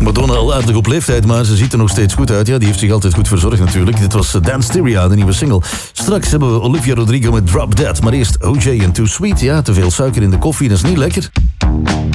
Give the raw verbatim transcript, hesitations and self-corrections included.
Madonna al aardig op leeftijd, maar ze ziet er nog steeds goed uit. Ja, die heeft zich altijd goed verzorgd natuurlijk. Dit was Dance Styria, de nieuwe single. Straks hebben we Olivia Rodrigo met Drop Dead. Maar eerst O J en Too Sweet. Ja, te veel suiker in de koffie, dat is niet lekker.